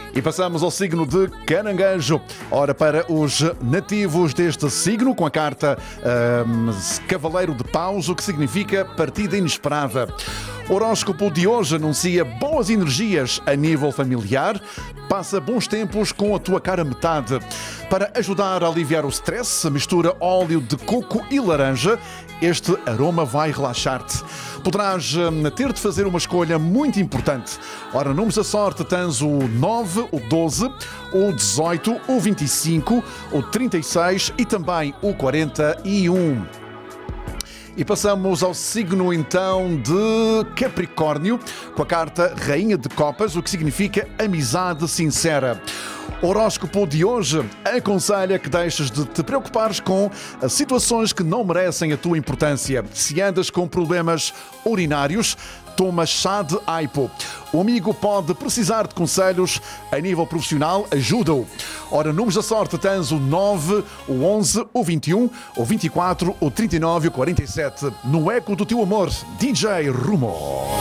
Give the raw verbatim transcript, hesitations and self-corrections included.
E passamos ao signo de Caranguejo. Ora, para os nativos deste signo, com a carta hum, Cavaleiro de Paus, o que significa partida inesperada. O horóscopo de hoje anuncia boas energias a nível familiar. Passa bons tempos com a tua cara metade. Para ajudar a aliviar o stress, mistura óleo de coco e laranja. Este aroma vai relaxar-te. Poderás hum, ter de fazer uma escolha muito importante. Ora, números da sorte tens o nove, o doze, o dezoito, o vinte e cinco, o trinta e seis e também o quarenta e um. E passamos ao signo então de Capricórnio, com a carta Rainha de Copas, o que significa amizade sincera. O horóscopo de hoje aconselha que deixes de te preocupares com situações que não merecem a tua importância. Se andas com problemas urinários, toma chá de aipo. O amigo pode precisar de conselhos a nível profissional, ajuda-o. Ora, números da sorte tens o nove, o onze, o vinte e um, o vinte e quatro, o trinta e nove e o quarenta e sete. No eco do teu amor, D J Rumo.